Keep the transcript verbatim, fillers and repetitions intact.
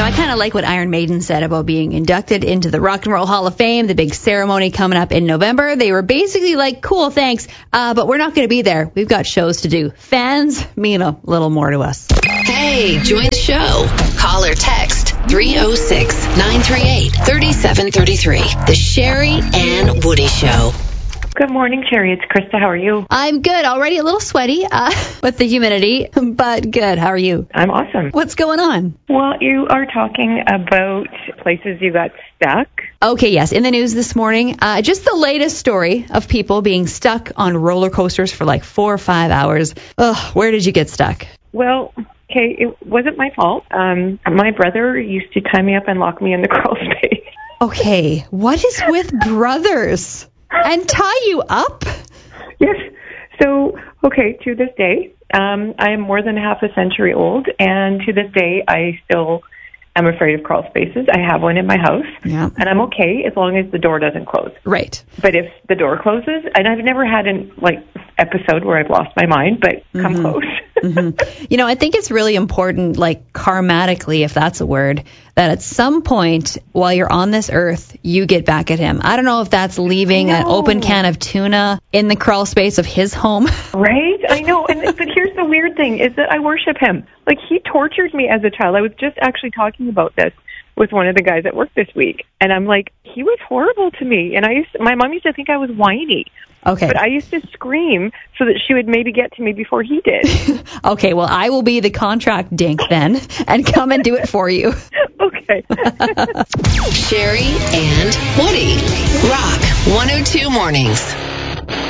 know, I kind of like what Iron Maiden said about being inducted into the Rock and Roll Hall of Fame, the big ceremony coming up in November. They were basically like, cool, thanks, uh, but we're not going to be there. We've got shows to do. Fans mean a little more to us. Hey, join the show. Call or text three oh six, nine three eight, three seven three three. The Sherry and Woody Show. Good morning, Sherry. It's Krista. How are you? I'm good. Already a little sweaty uh, with the humidity, but good. How are you? I'm awesome. What's going on? Well, you are talking about places you got stuck. Okay, yes. In the news this morning, uh, just the latest story of people being stuck on roller coasters for like four or five hours. Ugh, where did you get stuck? Well, okay, it wasn't my fault. Um, my brother used to tie me up and lock me in the crawl space. Okay, what is with brothers? And tie you up? Yes. So, okay, to this day, um, I am more than half a century old, and to this day, I still am afraid of crawl spaces. I have one in my house, yeah. And I'm okay as long as the door doesn't close. Right. But if the door closes, and I've never had an like episode where I've lost my mind, but come mm-hmm. close. mm-hmm. You know, I think it's really important, like karmatically, if that's a word, that at some point while you're on this earth, you get back at him. I don't know if that's leaving an open can of tuna in the crawl space of his home. Right? I know. And but here's the weird thing is that I worship him. Like, he tortured me as a child. I was just actually talking about this with one of the guys at work this week. And I'm like, he was horrible to me. And I used to, my mom used to think I was whiny. Okay. But I used to scream so that she would maybe get to me before he did. Okay, well, I will be the contract dink then and come and do it for you. Okay. Sherry and Woody. Rock one oh two Mornings.